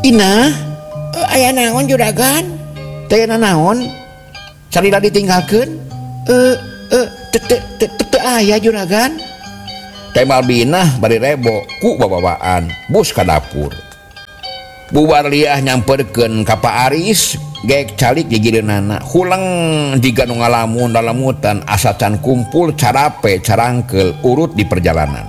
Inah, aya naon juragan? Teu naon? Salila ditinggalkeun? Teu aya juragan. Teh Malbinah bari rebo ku babawaan bus ka dapur. Bubar liah nyamperkeun ka Pak Aris geek calik gigireunana hulang jiga nu ngalamun dalamutan asa can kumpul carape carangkeul urut di perjalanan.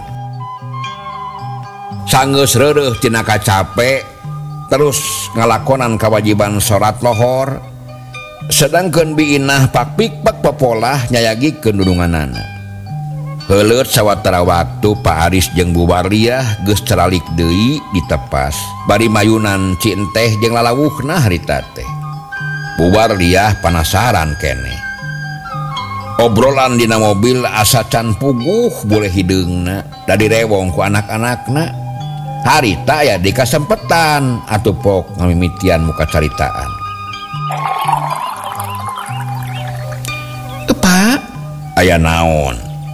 Sanggeus reureuh tina kacape terus ngalakonan kewajiban salat lohor sedangkeun biinah pakpik-pak popolah nyayagikeun dudunganana. Heuleut sawatara waktu Pak Aris jeung Bu Warliah geus caralik deui ditepas bari mayunan cinteh jeung lalawuhna harita teh. Bu Warliah panasaran keneh. Obrolan dina mobil asa can puguh boleh hideungna da direwong ku anak-anakna. Harita aya di kasempetan atuh pok ngamimitian muka caritaan. Pak, Aya naon?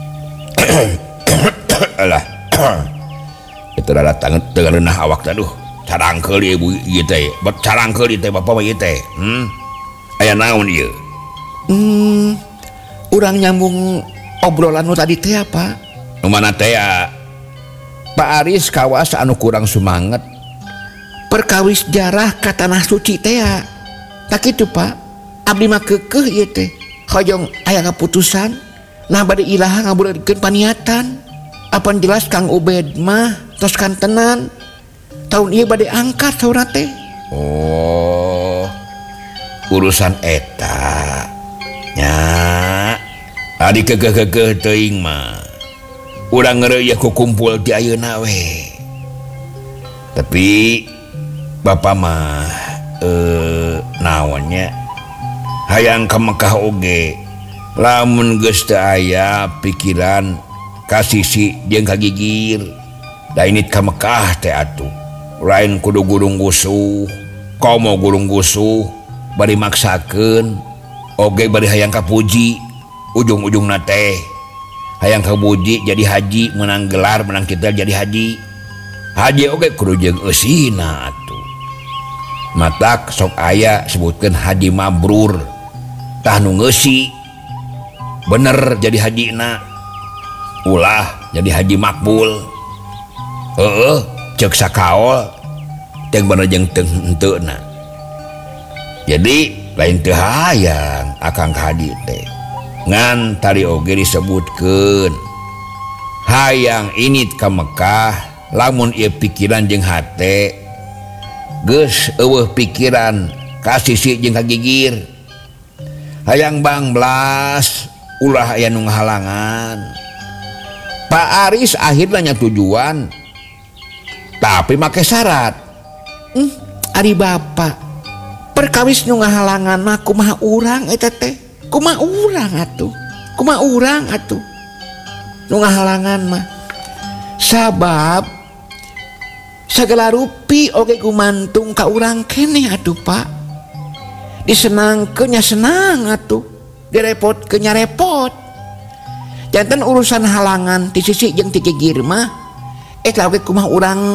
Alah. Itu rada teureunah awak aduh. Carangkeul ieu ieu teh. Bet carangkeul ieu teh Bapak ieu teh. Aya naon ieu? urang nyambung obrolan nu tadi teh apa? Nu mana teh ya? Pak Aris kawas anu kurang sumanget. Perkawis jarah ka tanah suci teh ya. Tak kitu Pak. Abdi mah keukeuh ieu teh. Hoyong aya kaputusan. Nah bade ilaha ngabuleurkeun paniatan. Apan jelas Kang Ubed mah tos kantenan. Tahun ieu bade angkat saura teh. Oh. Urusan eta. Nya. Adi keukeuh-keukeuh teuing mah. Urang ngeureuy ku kumpul ti ayeuna we. Tapi Bapak mah naonnya hayang ka Mekah oge. Lamun geus teu aya pikiran ka Sisi jeung ka Gigir. Da init ka Mekah teh atuh. Lain kudu gurung gusuh, komo gurung gusuh bari maksakeun oge bari hayang kapuji. Ujung-ujungna teh hayang kapuji jadi haji menang gelar menang kita jadi haji. Haji oge kudu jeung eusina atuh. Matak sok aya sebutkeun haji mabrur. Tah nu ngeusi bener jadi hajina. Ulah jadi haji makbul. Ceuk sakaol teu bener jeung teu henteuna. Jadi lain teu hayang akang haji teh. Ngan tadi oge disebutkeun hayang init ka Mekah lamun ieu pikiran jeung hate geus eueuh pikiran ka Sisi jeung ka Gigir. Hayang banglas ulah aya nu ngahalangan. Pak Aris akhirna nya tujuan tapi make syarat. Ari Bapak perkawis nu ngahalangan mah kumaha urang eta teh? Kumaha urang atuh? Kumaha urang atuh? Nu ngahalangan mah sabab sagala rupi oge gumantung ka urang keneh atuh Pak. Disenangkeun nya senang atuh, direpotkeun nya repot. Janten urusan halangan ti Sisi jeung ti Gigir mah eta oge kumaha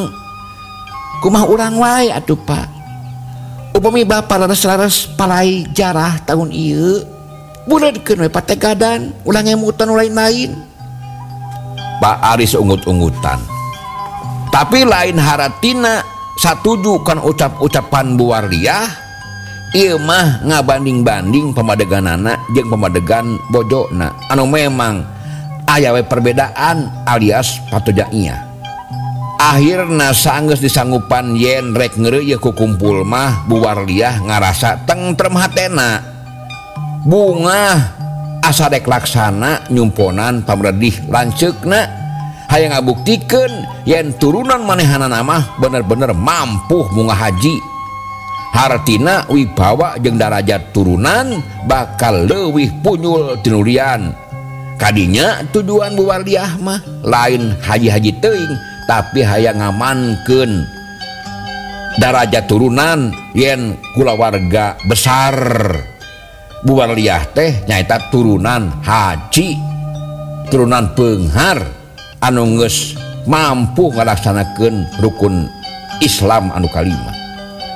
urang wae atuh Pak. Upami Bapak laras-laras palai jarah tahun ieu buleudkeun we pategadan ulah ngemutan lain-lain. Pak Aris ungut-ungutan. Tapi lain haratina satuju kan ucap-ucapan Bu Warliah. Ieu mah ngabanding-banding pamadeganana jeung pamadegan bojona anu memang aya we perbedaan alias patojaia. Akhirna sanggeus disanggupan yen rek ngeureuy ku kumpul mah Bu Warliah ngarasa tentrem hatena. Bunga asa rek laksana nyumponan pamredih lanceukna hayang ngabuktikeun yen turunan manehanana mah bener-bener mampu munggah haji. Hartina wibawa jeung darajat turunan bakal leuwih punyul tinurian. Kadinya tujuan Bu Warliah mah lain haji-haji teuing tapi hayang ngamankeun darajat turunan yen kulawarga besar. Bu Warliah teh nyaeta turunan haji, turunan peunghar anu geus mampu ngalaksanakeun rukun Islam anu kalima.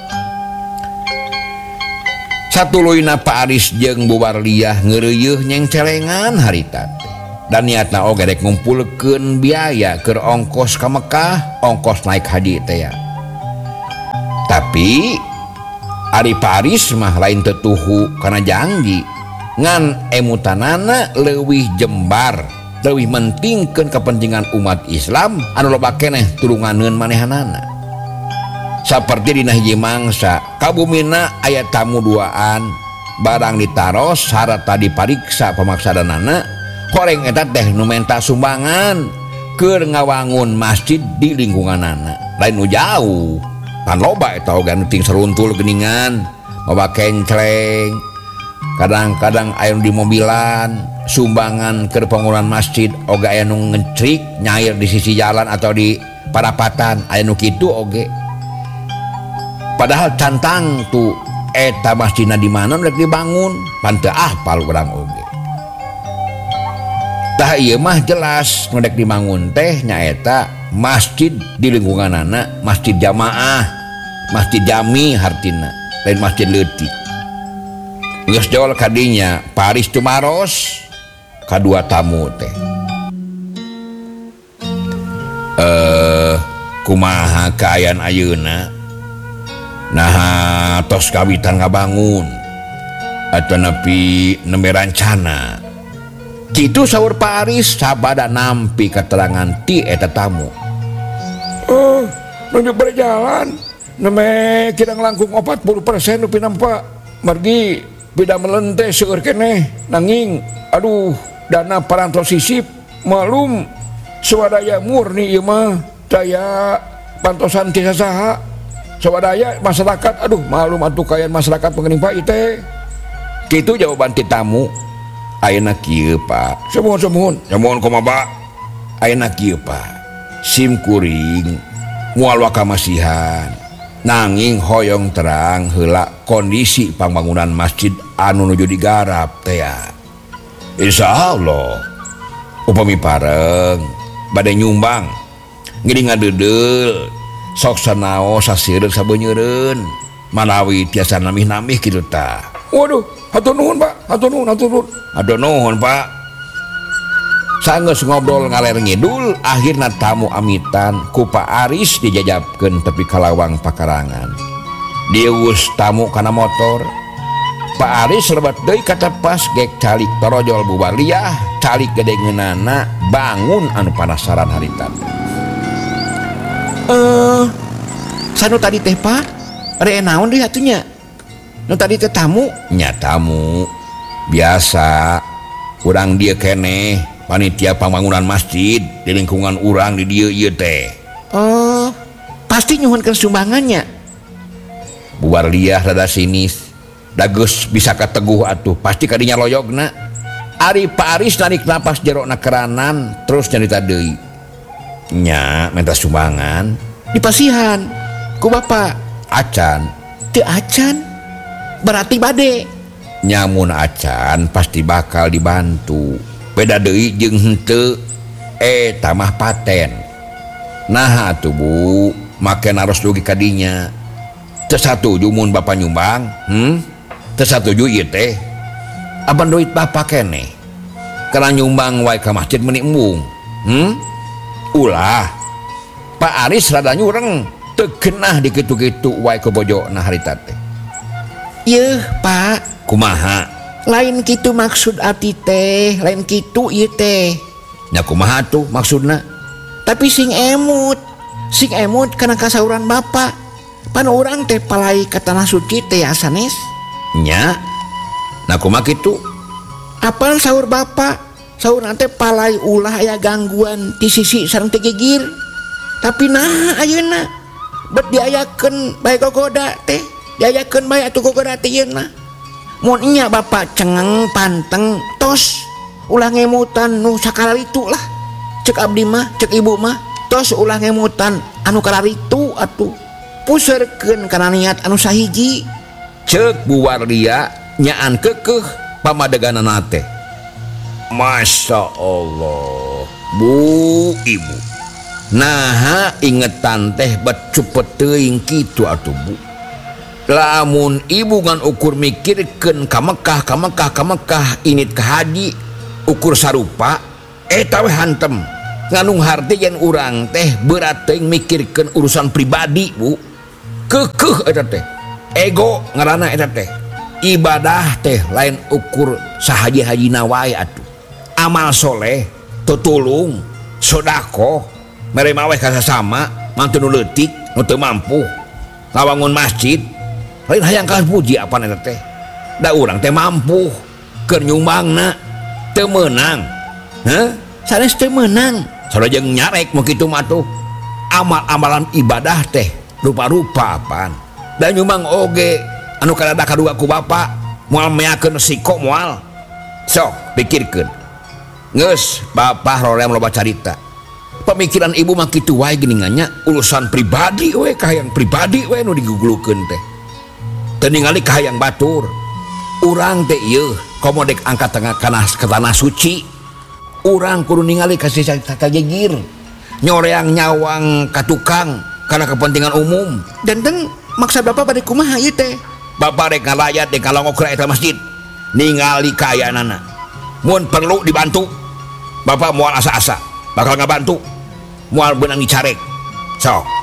satuluina Pak Aris jeung Bu Warliah ngeureuh nyeng celengan harita dan niatna oge rek ngumpulkeun biaya keur ongkos ka Mekah, ongkos naik haji teh ya. Tapi ari Pak Aris mah lain tetuhu kana janji ngan emutanana leuwih jembar, leuwih mentingkeun kepentingan umat Islam anu loba keneh tulunganeun manehanana. Saperti dina hiji mangsa kabumina aya tamu duaan, barang ditaros sarata dipariksa pamaksadanana, horeng eta teh nu menta sumbangan keur ngawangun masjid di lingkunganana. Lain nu jauh pan loba eta oge anu ting seruntul geuningan mawa kencleng, kadang-kadang aya nu di mobilan sumbangan keur bangunan masjid, oge aya nu ngecrik nyair di sisi jalan atau di parapatan, aya nu kitu oge. Padahal cantang tuh eta masjidna di mana rek dibangun pan teu apal urang oge. Tah ieu mah jelas nu rek dibangun teh nyaeta masjid di lingkunganana, masjid jamaah, masjid jami hartina, lain masjid leutik. Geus jol kadinya Pak Aris tumaros kadua tamu teh. Kumaha kaayaan ayeuna? Nah, tos kawitan ngabangun atau nepi nembe rancana. Kitu saur Pak Aris sabada nampi keterangan ti eta tamu. Nunjuk berjalan nembe kita ngelangkung 40% nepi nampak margi beda melente seueur keneh nanging aduh dana parantos sisip malum swadaya murni ieu mah daya pantosan ti saha swadaya masyarakat aduh malum atuh kayan masyarakat pengening Pak teh. Kitu jawaban ti tamu. Ayeuna kieu Pak, semuhun kumaha Pak. Ayeuna kieu Pak, sim kuring moal wakamasihan nanging hoyong terang heula kondisi pambangunan masjid anu nuju digarap teh ya. Insyaallah upami pareng bade nyumbang ngeuning ngadeudel sok sanaos saseureuk sabeuneureun manawi tiasa namih-namih kitu tah. Waduh, hatur nuhun Pak, hatur nuhun Pak. Sanggeus ngobrol ngaler ngidul, akhirna tamu amitan ku Pak Aris dijajabkeun tepi kalawang pakarangan. Dieuwus tamu kana motor. Pak Aris lebat deui ka tepas gek calik torojol Bu Warliah, calik gede ngeunana bangun anu panasaran harita. Sanu tadi teh Pak, are naon deui atunya? Nu tadi teh tamu? Nya tamu biasa urang dia keneh panitia pembangunan masjid di lingkungan urang di dieu ieu teh. Pasti nyuhunkeun sumbangannya. Bu Warliah rada sinis, da geus bisa kateguh atuh pasti kadinya loyogna. Ari Pak Aris narik napas jerona keranan terus nyarita deui. Nya minta sumbangan Dipasihan ku Bapak. acan. Teu acan berarti bade. Nyamun acan pasti bakal dibantu. Beda deui jeung henteu tamah paten. Nah atuh Bu, make naros dugi kadinya. Teu satuju mun Bapak nyumbang? Teu satuju ieu teh. Aban duit Bapak keneh. Kana nyumbang wae ka masjid meuni embung. Ulah. Pak Aris rada nyureng, teu geunah dikitu-kitu wae ke bojona harita teh. Yeuh Pak, Kumaha? lain kitu maksud abdi teh, lain kitu ieu teh. Nya kumaha tuh maksudna? Tapi sing emut kana kasauran Bapak. Pan urang teh palai ka tanah suci teh sanes. Nya. Nah kumaha kitu? Apal saur Bapak? Saur teh palai ulah aya gangguan ti sisi sareng teh gigir. Tapi nah ayeuna bet diayakeun bae gogoda teh. Diayakeun bae atuh gogoda teh yeuna. Mun nya Bapak cengeng panteng tos ulah ngemutan nu sakalaritu lah. Cek abdi mah, cek ibu mah tos ulah ngemutan anu kalaritu atuh. Puseurkeun kana niat anu sahiji. Cek Bu Warliah nyaan keukeuh pamadeganana teh. Masya Allah, Bu Ibu. Nah ingetan teh bet cepet teuing kitu atuh Bu. lamun ibu ngan ukur mikirkeun ka Mekah init ka haji ukur sarupa eta we hantem nganung harti yen urang teh berat teuing mikirkeun urusan pribadi Bu keukeuh eta teh ego ngaranna eta teh ibadah teh lain ukur sahaji-hajina wae atuh amal soleh tutulung sodako mere maweh ka sasama mantu nu leutik nu teu mampu ngawangun masjid lain hayang kalah puji apa eta teh da urang teh mampu keur nyumbangna teu meunang sanes teu meunang sareng nyarek mun kitu mah tuh amal-amalan ibadah teh rupa-rupa apaan dan nyumbang oge anu kadada kadua ku bapa moal meakeun resiko moal sok pikirkeun geus bapa rorem loba carita pemikiran ibu mah kitu wae geuningannya urusan pribadi we kahayang pribadi we nu digugulukeun teh teu ningali kahayang batur urang teh ieu komo dek angkat tengah kana tanah suci urang kudu ningali kasih tata gegir nyoreang nyawang ka tukang karena kepentingan umum dan maksud bapak pada kumaha ieu teh bapak rek ngalayat dek kalongok ka eta masjid ningali kaayaanana mun perlu dibantu bapak moal asa-asa bakal ngabantu moal beunang dicarek sok